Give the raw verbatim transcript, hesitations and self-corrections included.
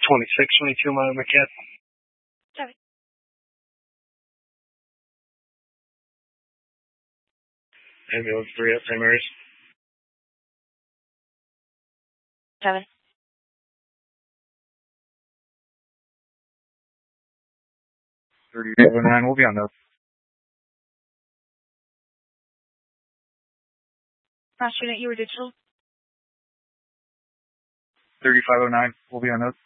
twenty-six twenty-two mile McCat. Sorry. Ambulance three at Saint Mary's. Seven. thirty-five oh nine, we'll be on those. Last unit, you were digital? thirty-five oh nine, we'll be on those.